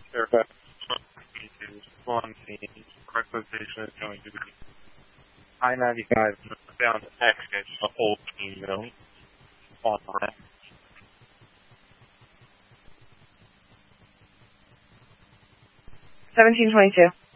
Fairfax. On the correct location is going to be I-95 bound exit of Old King Mill on the ramp. 1722.